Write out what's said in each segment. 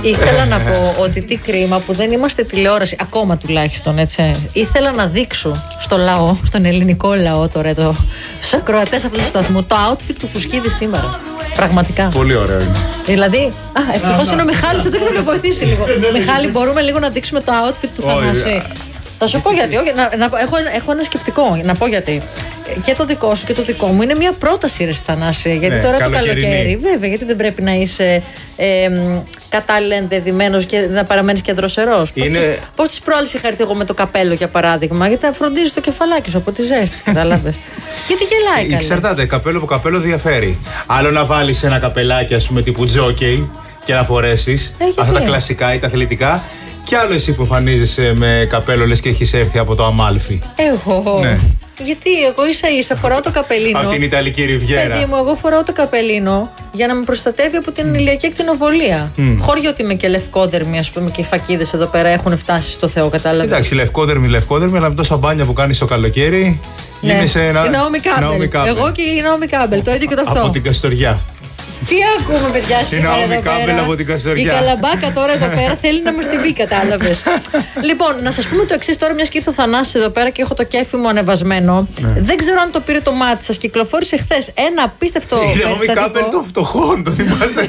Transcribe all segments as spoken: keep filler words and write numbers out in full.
Ήθελα να πω ότι τι κρίμα που δεν είμαστε τηλεόραση, ακόμα τουλάχιστον, έτσι. Ήθελα να δείξω στο λαό, στον ελληνικό λαό τώρα εδώ, στους ακροατές αυτού του σταθμού, το outfit του Φουσκίδη σήμερα. Πραγματικά. Πολύ ωραίο είναι. Δηλαδή, α, ευτυχώς είναι ο Μιχάλης εδώ και θα με βοηθήσει λίγο. Μιχάλη, μπορούμε λίγο να δείξουμε το outfit του Θανάση? Θα σου πω γιατί. Όχι, να, να, έχω, έχω ένα σκεπτικό. Να πω γιατί. Και το δικό σου και το δικό μου είναι μια πρόταση, ρε Θανάση. Γιατί ναι, τώρα το καλοκαίρι, βέβαια, γιατί δεν πρέπει να είσαι ε, κατάλληλα ενδεδειμένος και να παραμένεις και δροσερός. Είναι... Πώς τις προάλλες είχα έρθει εγώ με το καπέλο, για παράδειγμα, γιατί θα φροντίζεις το κεφαλάκι σου από τη ζέστη. Κατάλαβες. Γιατί γελάει καλά. Εξαρτάται, καπέλο από καπέλο διαφέρει. Άλλο να βάλεις ένα καπελάκι, ας πούμε, τύπου τζόκεϊ και να φορέσεις αυτά τα κλασικά ή τα αθλητικά. Κι άλλο εσύ που εμφανίζεσαι με καπέλο, λες και έχεις έρθει από το Αμάλφι. Εγώ. Ναι. Γιατί εγώ ίσα ίσα φοράω το καπελίνο. Από την Ιταλική Ριβιέρα. Παιδί μου, εγώ φοράω το καπελίνο για να με προστατεύει από την ηλιακή ακτινοβολία. Mm. Χώριο ότι είμαι και λευκόδερμη, ας πούμε, και οι φακίδες εδώ πέρα έχουν φτάσει στο Θεό, κατάλαβε. Εντάξει, λευκόδερμη, λευκόδερμη, αλλά με τόσα μπάνια που κάνει το καλοκαίρι. Ναι. Γίνεσαι ένα. Η Naomi Campbell. Εγώ και η Naomi Campbell, το ίδιο και το αυτό. Από την Καστοριά. Τι ακούμε, παιδιά, σήμερα εδώ πέρα. Από την Καστοριά. Η Καλαμπάκα τώρα εδώ πέρα θέλει να μας την πει, κατάλαβες. Λοιπόν, να σας πούμε το εξής τώρα, μιας και ήρθε ο Θανάσης εδώ πέρα και έχω το κέφι μου ανεβασμένο. Ναι. Δεν ξέρω αν το πήρε το μάτι σας. Κυκλοφόρησε χθες ένα απίστευτο περιστατικό. Η Naomi Campbell των φτωχών, το θυμάσαι?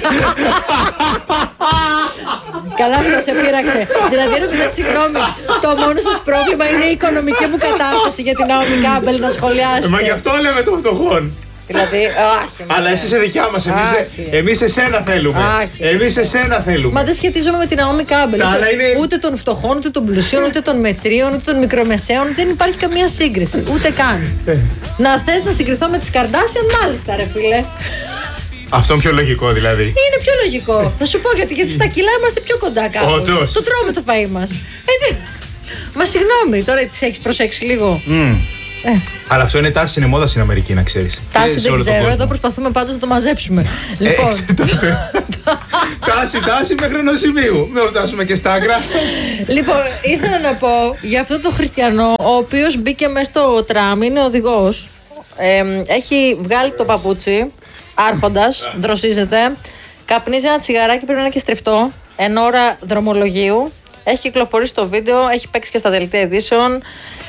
Καλά, αυτό σε πείραξε. Δηλαδή, νομίζω, συγγνώμη, το μόνο σας πρόβλημα είναι η οικονομική μου κατάσταση για την Naomi Campbell να σχολιάσετε. Μα γι' αυτό λέμε των φτωχών. Δηλαδή, όχι. Αλλά εσύ είσαι δικιά μας. Εμείς εσένα θέλουμε. Εμείς εσένα θέλουμε. Μα δεν σχετίζομαι με την Naomi Campbell. Ούτε, είναι... ούτε των φτωχών, ούτε των πλουσίων, ούτε των μετρίων, ούτε των μικρομεσαίων. Δεν υπάρχει καμία σύγκριση. Ούτε καν. Να θες να συγκριθώ με τις Καρντάσιαν, μάλιστα, ρε φίλε. Αυτό είναι πιο λογικό δηλαδή. Είναι πιο λογικό. Θα σου πω γιατί, γιατί στα κιλά είμαστε πιο κοντά κάπου. Όντως. Το τρώμε το φαΐ μας. Μα συγγνώμη, τώρα τις έχεις προσέξει λίγο. Mm. Ε. Αλλά αυτό είναι τάση, είναι μόδα στην Αμερική, να ξέρεις. Τάση δεν ξέρω, εδώ προσπαθούμε πάντως να το μαζέψουμε. Λοιπόν. Τάση, τάση μέχρι ενός σημείου. Μην φτάσουμε και στα άκρα. Λοιπόν, ήθελα να πω για αυτό το χριστιανό, ο οποίος μπήκε μέσα στο τραμ, είναι οδηγός. Ε, έχει βγάλει το παπούτσι, άρχοντας, δροσίζεται. Καπνίζει ένα τσιγαράκι, πρέπει να είναι και στριφτό, εν ώρα δρομολογίου. Έχει κυκλοφορήσει το βίντεο, έχει παίξει και στα δελτία ειδήσεων.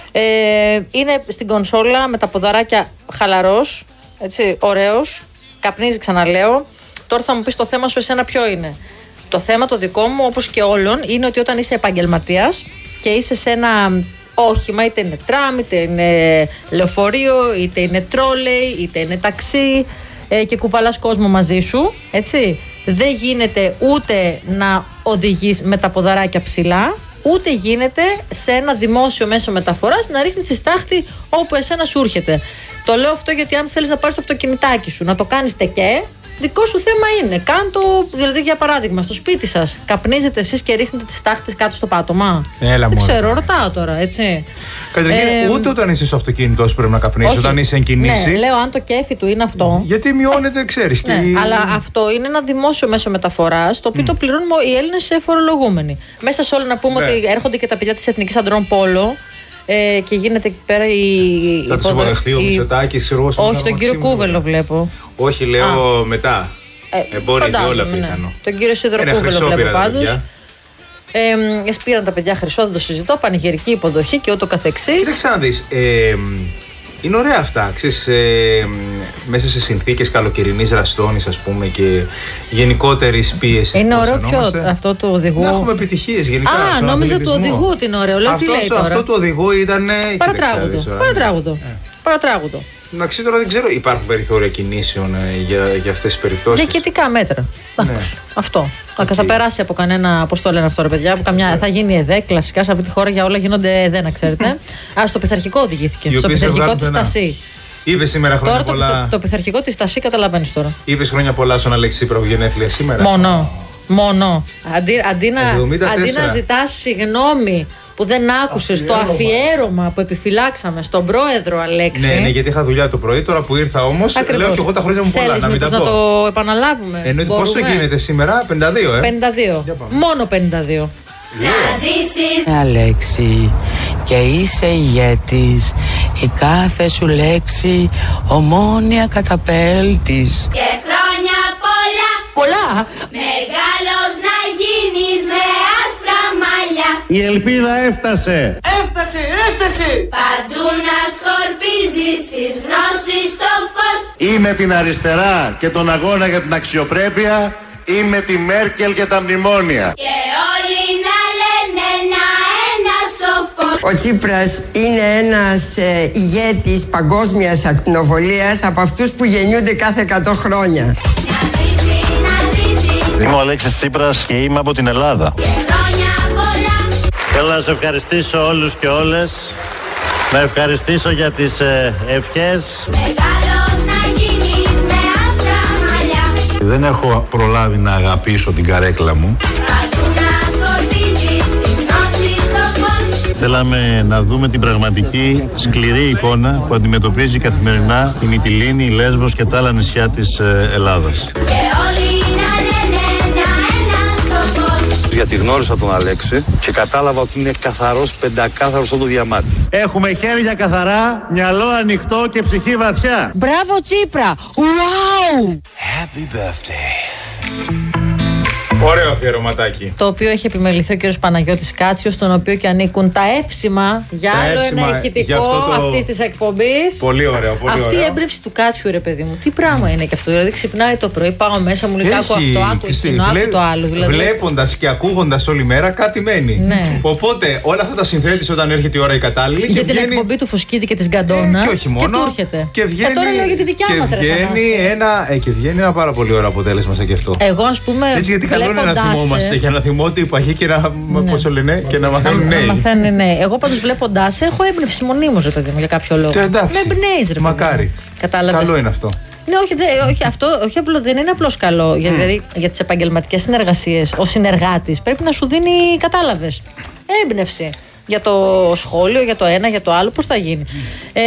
Ε, είναι στην κονσόλα με τα ποδαράκια χαλαρός, έτσι, ωραίος. Καπνίζει, ξαναλέω. Τώρα θα μου πεις το θέμα σου εσένα ποιο είναι. Το θέμα το δικό μου, όπως και όλων, είναι ότι όταν είσαι επαγγελματίας και είσαι σε ένα όχημα, είτε είναι τραμ, είτε είναι λεωφορείο, είτε είναι τρόλεϊ, είτε είναι ταξί, ε, και κουβαλάς κόσμο μαζί σου, έτσι, δεν γίνεται ούτε να οδηγείς με τα ποδαράκια ψηλά, ούτε γίνεται σε ένα δημόσιο μέσο μεταφοράς να ρίχνεις τη στάχτη όπου εσένα σου έρχεται. Το λέω αυτό γιατί αν θέλεις να πάρεις το αυτοκινητάκι σου, να το κάνεις τεκέ, δικό σου θέμα είναι. Κάν το, δηλαδή για παράδειγμα, στο σπίτι σας καπνίζετε εσείς και ρίχνετε τις στάχτες κάτω στο πάτωμα. Έλα, δεν ξέρω, ρωτάω τώρα, έτσι. Καταρχήν, ε, ούτε όταν είσαι στο αυτοκίνητο σου πρέπει να καπνίσεις, όταν είσαι εν κινήσει. Ναι, λέω αν το κέφι του είναι αυτό. Γιατί μειώνεται, ξέρεις. Ναι, και... αλλά αυτό είναι ένα δημόσιο μέσο μεταφοράς, το οποίο mm. το πληρώνουμε οι Έλληνες φορολογούμενοι. Μέσα σε όλα να πούμε, ναι, ότι έρχονται και τα παιδιά της Εθνικής Αντρών Πόλο. Ε, και γίνεται εκεί πέρα η. Θα του υποδεχθεί ο Μητσοτάκης, ξέρω εγώ. Όχι, τον κύριο Κούβελο βλέπω. Όχι, λέω Α. μετά. Ε, ε, μπορεί και όλα πιθανό. Ναι. Τον κύριο Σίδωρο Κούβελο βλέπω πάντως. Ε, πήραν τα παιδιά χρυσό, δεν το συζητώ. Πανηγυρική υποδοχή και ούτω καθεξής. Κοίταξε να δεις. Ε, είναι ωραία αυτά. Ξέρεις, ε, μέσα σε συνθήκες καλοκαιρινής ραστόνης, ας πούμε, και γενικότερης πίεσης. Είναι ωραίο πιο αυτό του οδηγού. Να έχουμε επιτυχίες γενικά. Α, νόμιζα του οδηγού ότι είναι ωραίο. Λέω, αυτός, τι λέει τώρα. Αυτό του οδηγού ήταν. Παρατράγουδο. Παρατράγουδο. Ε. Παρατράγουδο. Εντάξει, τώρα δεν ξέρω, υπάρχουν περιθώρια κινήσεων ε, για, για αυτές τις περιπτώσεις. Διοικητικά μέτρα. Ναι. Αυτό. Okay. Θα περάσει από κανένα, πώς το λένε αυτό, ρε παιδιά, από καμιά, yeah. θα γίνει ΕΔΕ, κλασικά σε αυτή τη χώρα για όλα γίνονται ΕΔΕ, να ξέρετε. Α, στο πειθαρχικό οδηγήθηκε. Στο πειθαρχικό της Στασί. Είπε σήμερα χρόνια τώρα πολλά. Το, το, το πειθαρχικό της Στασί καταλαβαίνεις τώρα. Είπε χρόνια πολλά στον Αλέξη Τσίπρα που γενέθλια σήμερα. Μόνο. Μόνο. Αντί, αντί, να, αντί να ζητάς συγγνώμη που δεν άκουσες το αφιέρωμα που επιφυλάξαμε στον πρόεδρο Αλέξη. Ναι, ναι, γιατί είχα δουλειά το πρωί, τώρα που ήρθα όμως. Λέω και εγώ τα χρόνια μου πολλά. Θέλεις να μην τα να το επαναλάβουμε. Εννοείται πόσο γίνεται σήμερα, πενήντα δύο, ε. πενήντα δύο. Μόνο πενήντα δύο. Yeah. Αλέξη, και είσαι ηγέτης, η κάθε σου λέξη ομόνια καταπέλτης. Και χρόνια πολλά, πολλά, μεγάλος να γίνει. Η ελπίδα έφτασε. Έφτασε, έφτασε. Παντού να σκορπίζεις τις γνώσεις στο φως. Ή με την αριστερά και τον αγώνα για την αξιοπρέπεια, ή με τη Μέρκελ και τα μνημόνια. Και όλοι να λένε ένα-ένα σοφός. Ο Τσίπρας είναι ένας ε, ηγέτης παγκόσμιας ακτινοβολίας, από αυτούς που γεννιούνται κάθε εκατό χρόνια. Να ζήσει, να ζήσει. Είμαι ο Αλέξης Τσίπρας και είμαι από την Ελλάδα. Και χρόνια πολλά. Θέλω να σε ευχαριστήσω όλους και όλες. Να ευχαριστήσω για τις ε, ευχές. Μεγάλος να γίνεις με άσπρα μαλλιά. Δεν έχω προλάβει να αγαπήσω την καρέκλα μου. Παντού να σκορπίζεις τις γνώσεις στο φως. Θέλαμε να δούμε την πραγματική σκληρή εικόνα που αντιμετωπίζει καθημερινά η Μυτιλήνη, η Λέσβος και τα άλλα νησιά της ε, Ελλάδας. Και όλοι να λένε ένα-ένα σοφός. Γιατί γνώρισα τον Αλέξη και κατάλαβα ότι είναι καθαρός, πεντακάθαρος σαν το διαμάτι. Έχουμε χέρια καθαρά, μυαλό ανοιχτό και ψυχή βαθιά. Μπράβο Τσίπρα! Wow! Happy birthday. Ωραίο αφιερωματάκι. Το οποίο έχει επιμεληθεί ο κ. Παναγιώτης Κάτσιος, στον οποίο και ανήκουν τα εύσημα για Τα άλλο εύσημα ένα για ηχητικό αυτό το- αυτής της εκπομπής. Πολύ ωραίο, πολύ Αυτή ωραίο. η έμπνευση του Κάτσιου, ρε παιδί μου, τι πράγμα είναι και αυτό. Δηλαδή ξυπνάει το πρωί, πάω μέσα, μου λέει άκου αυτό, άκου εκείνο, άκου το άλλο. Δηλαδή. Βλέποντας και ακούγοντας όλη μέρα κάτι μένει. Ναι. Οπότε όλα αυτά τα συνθέτεις όταν έρχεται η ώρα η κατάλληλη. Για και την βγαίνει... εκπομπή του Φουσκίδη και της Γκαντόνα. Ε, και όχι μόνο. Και του έρχεται. Και βγαίνει, ε, τώρα λέω για τη δικιά και μας, ρε βγαίνει Θανάση. ένα, ε, και βγαίνει ένα πάρα πολύ ωραίο αποτέλεσμα σαν και αυτό. Εγώ, ας πούμε. Έτσι, γιατί καλό είναι να βλέποντας, θυμόμαστε, για να θυμώνται οι παχοί και να, Ναι. πώς το λένε, και να Να, μαθαίνουν να νέοι. μαθαίνουν, ναι. Εγώ πάντως βλέποντας έχω έμπνευση μονίμως, ρε παιδί μου, για κάποιο λόγο. Και εντάξει. Με εμπνέεις, ρε παιδί μου. Μακάρι. Κατάλαβες. Καλό είναι αυτό. Ναι, όχι, δε, όχι αυτό όχι απλό, δεν είναι απλώς καλό. Για, δηλαδή, για τις επαγγελματικές συνεργασίες, ο συνεργάτης πρέπει να σου δίνει, κατάλαβες, έμπνευση. Για το σχόλιο, για το ένα, για το άλλο, πώς θα γίνει. Ε,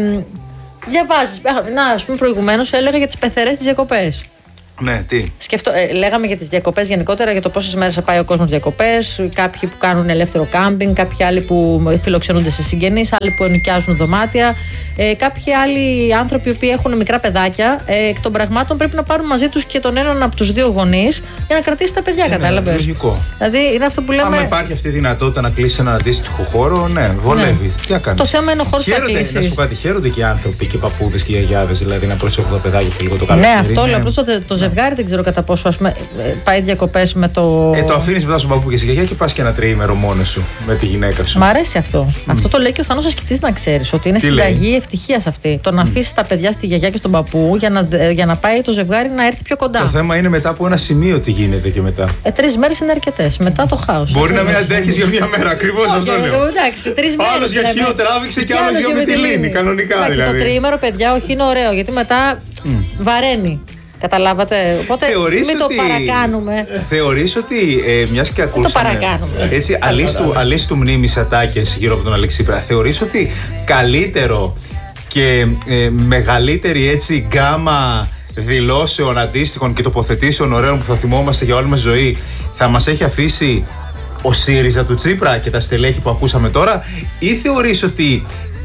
διαβάζεις. Να, ας πούμε, προηγουμένως έλεγα για τις πεθερές τις διακοπές. Ναι, τι. Σκεφτώ, ε, λέγαμε για τις διακοπές γενικότερα, για το πόσες μέρες θα πάει ο κόσμος διακοπές. Κάποιοι που κάνουν ελεύθερο κάμπινγκ, κάποιοι άλλοι που φιλοξενούνται σε συγγενείς, άλλοι που ενοικιάζουν δωμάτια. Ε, κάποιοι άλλοι άνθρωποι που έχουν μικρά παιδάκια, ε, εκ των πραγμάτων πρέπει να πάρουν μαζί τους και τον έναν από τους δύο γονείς για να κρατήσει τα παιδιά, Ε, κατάλαβες. λογικό. Δηλαδή είναι αυτό που λέμε. Άμα υπάρχει αυτή η δυνατότητα να κλείσει έναν αντίστοιχο χώρο, ναι, βολεύει. Τι να κάνεις. Το θέμα είναι ο χώρος που θα Χαίρονται, να κλείσεις. σου πω κάτι, χαίρονται και οι άνθρωποι και οι παππούδες και οι γιαγιάδες, δηλαδή να προσέχουν τα παιδάκια και λίγο το καλό. Ναι, αυτό λέω. Απλώς το, το ζευγάρι δεν ξέρω κατά πόσο, ας πούμε, ε, πάει διακοπές με το. Ε, το αφήνεις μετά στον παππού και στη γιαγιά και πας και ένα τριήμερο μόνος σου με τη γυναίκα σου. Μ' αρέσει αυτό. Αυτό το λέει και ο Θάνος Ασκητής, να ξέρεις. Ότι είναι Τι συνταγή ευτυχίας αυτή. Το να αφήσει τα παιδιά στη γιαγιά και στον παππού για να, για να πάει το ζευγάρι να έρθει πιο κοντά. Το θέμα είναι μετά από ένα σημείο τι γίνεται και μετά. Ε, τρεις μέρες είναι αρκετές. Μετά το χάος. Μπορεί να μην Ε, αντέχεις για μία μέρα, ακριβώς όχι, αυτό ε, λέω. εντάξει, τρεις Ο μέρες. άλλος για λέμε. χείο τράβηξε και Και άλλος για Μυτιλήνη, κανονικά εντάξει, δηλαδή. Το τριήμερο, παιδιά, όχι είναι ωραίο γιατί μετά βαραίνει. Καταλάβατε. Οπότε Θεωρείς μην ότι- το παρακάνουμε. Θεωρείς ότι ε, μιας και ακούσαμε παρακάνουμε. έτσι, αλίστου, αλίστου μνήμης ατάκες γύρω από τον Αλέξη Τσίπρα, θεωρείς ότι καλύτερο και ε, μεγαλύτερη έτσι γκάμα δηλώσεων αντίστοιχων και τοποθετήσεων ωραίων που θα θυμόμαστε για όλη μας ζωή θα μας έχει αφήσει ο ΣΥΡΙΖΑ του Τσίπρα και τα στελέχη που ακούσαμε τώρα, ή θεωρείς ότι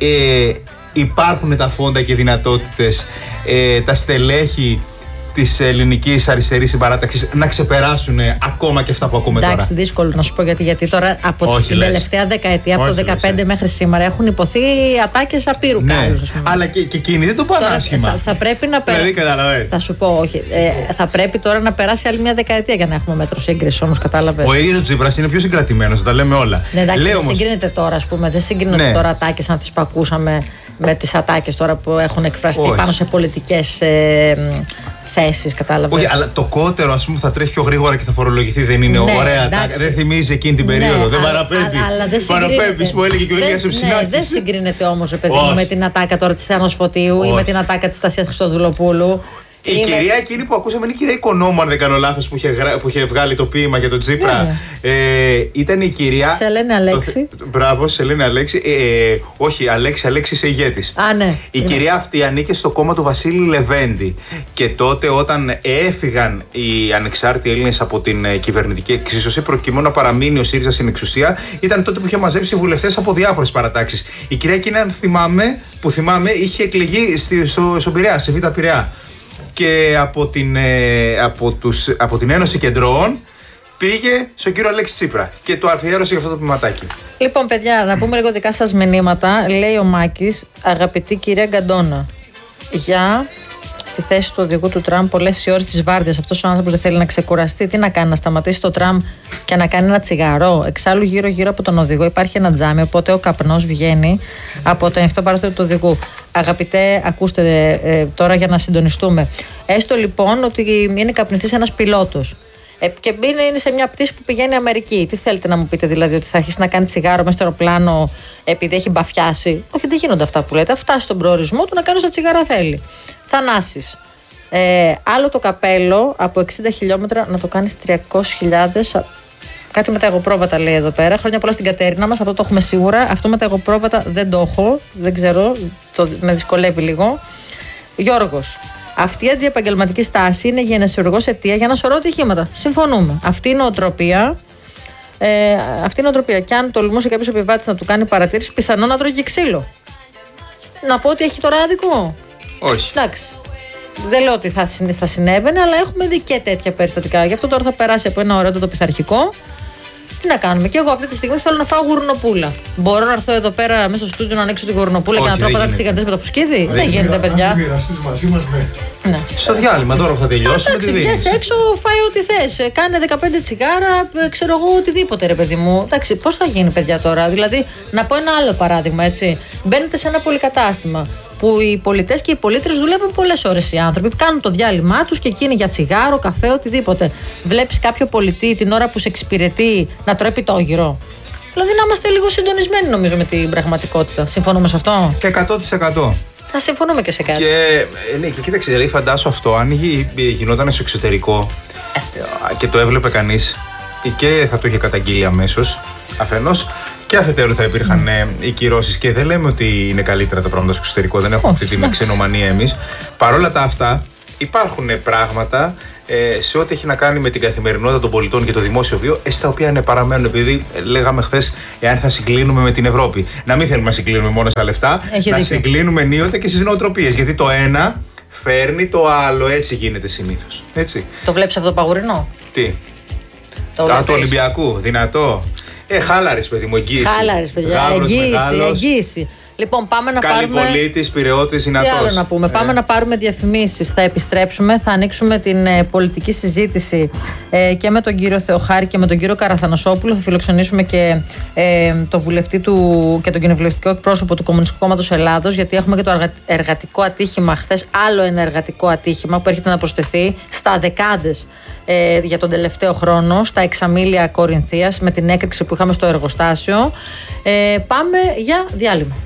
ε, υπάρχουν τα φόντα και δυνατότητες ε, τα στελέχη της ελληνικής αριστερής συμπαράταξης να ξεπεράσουν ακόμα και αυτά που ακούμε Εντάξει, τώρα? δύσκολο να σου πω γιατί, γιατί τώρα από Όχι, την λες. τελευταία δεκαετία, από Όχι, το δεκαπέντε λες, ε. μέχρι σήμερα, έχουν υποθεί ατάκες απείρου Ναι, κάλους, ας πούμε. αλλά και, και εκείνοι δεν το πάνε Τώρα άσχημα. θα, θα πρέπει να Δηλαδή, περάσει. καταλαβαίνεις. Θα σου πω, όχι. Ε, θα πρέπει τώρα να περάσει άλλη μια δεκαετία για να έχουμε μέτρο σύγκριση, όμως κατάλαβε. Ο ίδιος ο Τσίπρας είναι πιο συγκρατημένος, τα λέμε όλα. Ναι, εντάξει, Λέω δεν όμως, συγκρίνεται τώρα, ας πούμε. Δεν συγκρίνονται Ναι. τώρα ατάκες σαν τις που ακούσαμε με τις ατάκες τώρα που έχουν εκφραστεί Όχι. πάνω σε πολιτικές ε, θέσεις, κατάλαβε. όχι, αλλά το κότερο ας πούμε θα τρέχει πιο γρήγορα και θα φορολογηθεί. Δεν είναι Ναι, ωραία. εντάξει. τάκα, δεν θυμίζει εκείνη την περίοδο. Ναι, δεν αλλά- παραπέμπει. αλλά- αλλά δεν συγκρίνεται. Παραπέμπεις που έλεγε και ο Δεν- Ηλίας ναι, Ευξηνάκης. δεν συγκρίνεται όμως, ρε παιδί μου, Όχι. με την ατάκα τώρα της Θεάνος Φωτίου ή Όχι. με την ατάκα της Στασίας Χριστοδουλοπούλου. Η ή με- κυρία εκείνη που ακούσαμε είναι η κυρία Οικονόμου, αν δεν κάνω λάθος, που είχε, γρα- που είχε βγάλει το ποίημα για τον Τσίπρα. Ε, ήταν η κυρία. Σελένη Αλέξη. Το θε- Μπράβο, Σελένη Αλέξη. Ε, όχι, Αλέξη, Αλέξη είσαι ηγέτης. Α, ναι. Η κυρία αυτή ανήκε στο κόμμα του Βασίλη Λεβέντη. Και τότε, όταν έφυγαν οι ανεξάρτητοι Έλληνες από την ε, κυβερνητική εξίσωση, προκειμένου να παραμείνει ο ΣΥΡΙΖΑ στην εξουσία, ήταν τότε που είχε μαζέψει βουλευτές από διάφορες παρατάξεις. Η κυρία εκείνη, αν θυμάμαι, που θυμάμαι, είχε εκλεγεί στη, στο, στον Πειραιά, σε Β' Πειραιά. Και από την, ε, από, τους, από την Ένωση Κεντρώων πήγε στον κύριο Αλέξη Τσίπρα και το αφιέρωσε για αυτό το ποιηματάκι. Λοιπόν, παιδιά, να πούμε λίγο δικά σας μηνύματα. Λέει ο Μάκης, αγαπητή κυρία Γκαντόνα, για στη θέση του οδηγού του τραμ πολλές οι ώρες της βάρδιας. Αυτός ο άνθρωπος δεν θέλει να ξεκουραστεί. Τι να κάνει, να σταματήσει το τραμ και να κάνει ένα τσιγαρό? Εξάλλου, γύρω-γύρω από τον οδηγό υπάρχει ένα τζάμι, οπότε ο καπνός βγαίνει από το ανοιχτό παράθυρο του οδηγού. Αγαπητέ, ακούστε ε, τώρα για να συντονιστούμε. Έστω λοιπόν ότι είναι καπνιστής ένας πιλότος. Ε, και είναι σε μια πτήση που πηγαίνει Αμερική. Τι θέλετε να μου πείτε, δηλαδή, ότι θα αρχίσει να κάνει τσιγάρο μέσα στο αεροπλάνο επειδή έχει μπαφιάσει? Όχι, δεν γίνονται αυτά που λέτε. Θα φτάσει στον προορισμό του να κάνει όσα τσιγάρα θέλει. Θανάσης. Ε, άλλο το καπέλο από εξήντα χιλιόμετρα να το κάνει τριακόσιες χιλιάδες. Κάτι με τα εγωπρόβατα λέει εδώ πέρα. Χρόνια πολλά στην Κατέρινα μας. Αυτό το έχουμε σίγουρα. Αυτό με τα εγωπρόβατα δεν το έχω. Δεν ξέρω. Το, με δυσκολεύει λίγο. Γιώργος. Αυτή η αντιεπαγγελματική στάση είναι γενεσιουργός αιτία για ένα σωρό ατυχήματα. Συμφωνούμε. Αυτή η νοοτροπία. Ε, αυτή η νοοτροπία. Και αν τολμούσε κάποιος επιβάτης να του κάνει παρατήρηση, πιθανόν να τρώει και ξύλο. Να πω ότι έχει τώρα άδικο? Όχι. Εντάξει. Δεν λέω ότι θα, θα συνέβαινε, αλλά έχουμε δει και τέτοια περιστατικά. Γι' αυτό τώρα θα περάσει από ένα ωραίο το πειθαρχικό. Τι να κάνουμε. Και εγώ αυτή τη στιγμή θέλω να φάω γουρνοπούλα. Μπορώ να έρθω εδώ πέρα μέσα στο στούντιο να ανοίξω τη γουρνοπούλα και να τρώω πατάτες τηγανιτές με το φουσκίδι? Δεν, δεν γίνεται, παιδιά. Αν μοιραστείς μαζί μας, ναι. Ναι. Στο διάλειμμα τώρα θα τελειώσει. Εντάξει, βγες έξω, φάει ό,τι θες. Κάνε δεκαπέντε τσιγάρα, ξέρω εγώ, οτιδήποτε, ρε παιδί μου. Εντάξει, πώς θα γίνει, παιδιά, τώρα? Δηλαδή, να πω ένα άλλο παράδειγμα, έτσι. Μπαίνετε σε ένα πολυκατάστημα που οι πολιτές και οι πολίτες δουλεύουν πολλές ώρες οι άνθρωποι. Κάνουν το διάλειμμά τους και εκείνοι για τσιγάρο, καφέ, οτιδήποτε. Βλέπεις κάποιο πολιτή την ώρα που σε εξυπηρετεί να τρώει πιτόγυρο? Δηλαδή, να είμαστε λίγο συντονισμένοι, νομίζω, με την πραγματικότητα. Συμφωνούμε σε αυτό? εκατό τοις εκατό. Θα συμφωνούμε και σε κάτι. Και, ναι, και κοίταξε, δηλαδή, φαντάσου αυτό, αν γινόταν στο εξωτερικό και το έβλεπε κανείς, και θα το είχε καταγγείλει αμέσως, αφενός, και αφετέρου θα υπήρχαν mm. οι κυρώσεις. Και δεν λέμε ότι είναι καλύτερα τα πράγματα στο εξωτερικό, δεν έχουμε αυτή την ξενομανία εμείς. Παρόλα τα αυτά, υπάρχουν πράγματα ε, σε ό,τι έχει να κάνει με την καθημερινότητα των πολιτών και το δημόσιο βίο, στα οποία ναι, παραμένουν. Επειδή λέγαμε χθες, εάν θα συγκλίνουμε με την Ευρώπη, να μην θέλουμε να συγκλίνουμε μόνο στα λεφτά, έχει να δίκιο. συγκλίνουμε ενίοτε και στις νοοτροπίες. Γιατί το ένα φέρνει το άλλο, έτσι γίνεται συνήθως. Έτσι. Το βλέπεις αυτό το παγουρινό? Τι? Το Α, του Ολυμπιακού, δυνατό. Ε, χάλαρης, παιδί μου, εγγύηση. Χάλαρης, παιδιά. Γάβρος, Εγγύηση, μεγάλος. εγγύηση. Λοιπόν, πάμε να Καλή πάρουμε. πολίτης, πυρεώτης, δυνατός. Τι άλλο να πούμε. Ε. Πάμε να πάρουμε διαφημίσεις. Θα επιστρέψουμε. Θα ανοίξουμε την ε, πολιτική συζήτηση ε, και με τον κύριο Θεοχάρη και με τον κύριο Καραθανασόπουλο. Θα φιλοξενήσουμε και ε, το βουλευτή του και τον κοινοβουλευτικό εκπρόσωπο του Κομμουνιστικού Κόμματος Ελλάδος. Γιατί έχουμε και το εργα... εργατικό ατύχημα χθες. Άλλο ένα εργατικό ατύχημα που έρχεται να προσθεθεί στα δεκάδες ε, για τον τελευταίο χρόνο, στα εξαμήλια Κορινθίας, με την έκρηξη που είχαμε στο εργοστάσιο. Ε, πάμε για διάλειμμα.